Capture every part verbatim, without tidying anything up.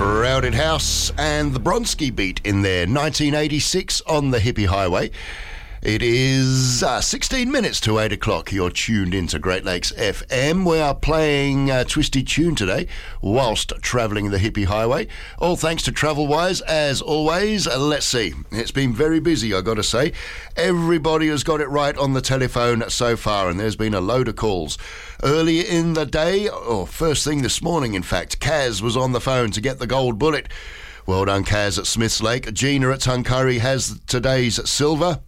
Crowded House and the Bronski Beat in there, nineteen eighty-six on the Hippie Highway. It is uh, sixteen minutes to eight o'clock. You're tuned into Great Lakes F M. We are playing a twisty tune today whilst travelling the Hippie Highway. All thanks to TravelWise, as always. Uh, let's see. It's been very busy, I've got to say. Everybody has got it right on the telephone so far, and there's been a load of calls. Earlier in the day, or first thing this morning, in fact, Kaz was on the phone to get the gold bullet. Well done, Kaz at Smiths Lake. Gina at Tuncurry has today's silver.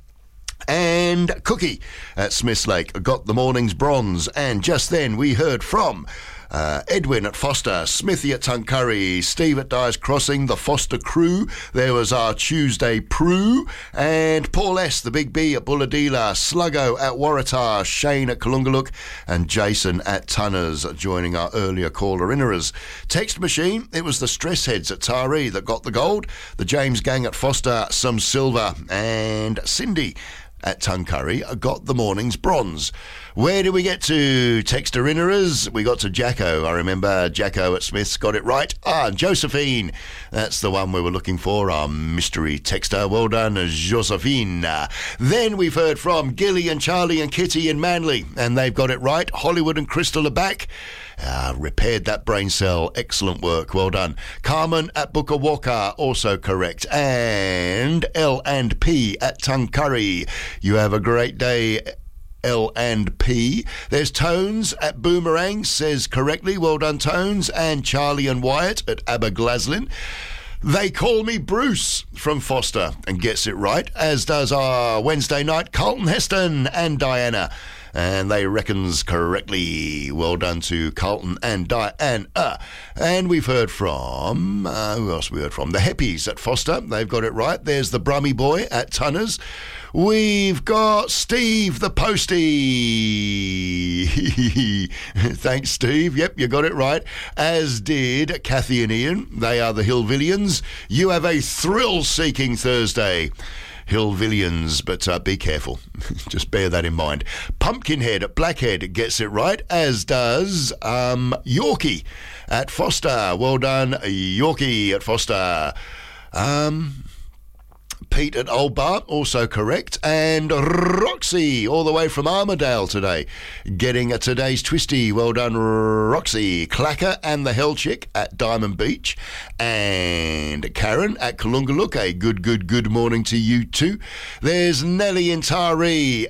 And Cookie at Smiths Lake got the morning's bronze. And just then we heard from uh, Edwin at Foster, Smithy at Tuncurry, Steve at Dyer's Crossing, the Foster crew. There was our Tuesday Prue, and Paul S, the Big B at Bulladila, Sluggo at Waratah, Shane at Kalungalook, and Jason at Tunners joining our earlier caller innerers. Text machine, it was the Stress Heads at Taree that got the gold, the James Gang at Foster, some silver, and Cindy at Tuncurry got the morning's bronze. Where did we get to? Texter innerers. We got to Jacko. I remember Jacko at Smith's got it right. Ah, Josephine. That's the one we were looking for. Our mystery texter. Well done, Josephine. Then we've heard from Gilly and Charlie and Kitty in Manly, and they've got it right. Hollywood and Crystal are back. Uh, repaired that brain cell. Excellent work. Well done. Carmen at Booker Walker, also correct. And L and P at Tuncurry. You have a great day, L and P. There's Tones at Boomerang, says correctly. Well done, Tones. And Charlie and Wyatt at Aberglaslyn. They call me Bruce from Foster and gets it right, as does our Wednesday night Carlton Heston and Diana. And they reckons correctly. Well done to Carlton and Diana. And we've heard from, uh, who else we heard from? The Heppies at Foster. They've got it right. There's the Brummy Boy at Tunners. We've got Steve the Postie. Thanks, Steve. Yep, you got it right. As did Kathy and Ian. They are the Hillvillians. You have a thrill-seeking Thursday, Hillvillians, but uh, be careful. Just bear that in mind. Pumpkinhead at Blackhead gets it right, as does um, Yorkie at Foster. Well done, Yorkie at Foster. Um... Pete at Old Bar, also correct. And Roxy, all the way from Armidale today, getting a today's twisty. Well done, Roxy. Clacker and the Hell Chick at Diamond Beach. And Karen at Kalungalook. A good, good, good morning to you too. There's Nelly in Taree.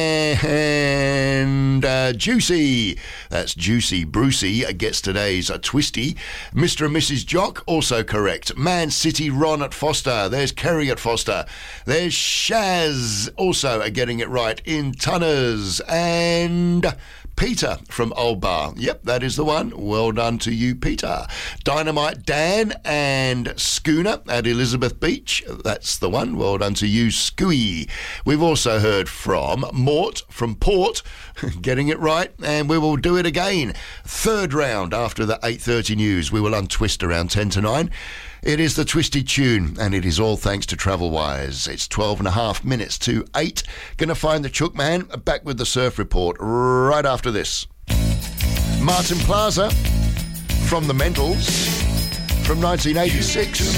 And uh, Juicy. That's Juicy. Brucey gets today's uh, twisty. Mister and Missus Jock, also correct. Man City Ron at Foster. There's Kerry at Foster. There's Shaz, also getting it right in Tunners. And Peter from Old Bar. Yep, that is the one. Well done to you, Peter. Dynamite Dan and Schooner at Elizabeth Beach. That's the one. Well done to you, Scooey. We've also heard from Mort from Port, getting it right, and we will do it again. Third round after the eight thirty news. We will untwist around ten to nine. It is the Twisty Tune, and it is all thanks to TravelWise. It's twelve and a half minutes to eight. Gonna find the Chook Man, back with the Surf Report right after this. Martin Plaza from the Mentals from nineteen eighty-six.